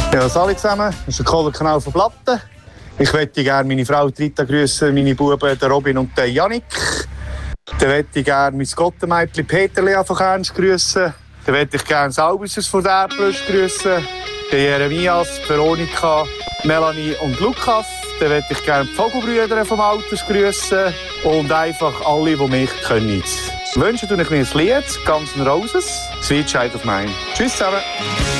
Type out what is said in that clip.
Ja, hallo zusammen, das ist der Kohlerkanal von Platten. Ich möchte gerne meine Frau Rita grüßen, meine Buben den Robin und den Jannik. Dann möchte ich gerne mein Gottenmädchen Peterli von Ernst grüßen. Dann möchte ich gerne Salbuses von der Plus grüßen. Den Jeremias, Veronika, Melanie und Lukas. Dann möchte ich gerne die Vogelbrüder vom Alters grüßen. Und einfach alle, die mich können. Wünschen tue ich mir ein Lied, Guns N' Roses, Sweet Child of Mine. Tschüss zusammen.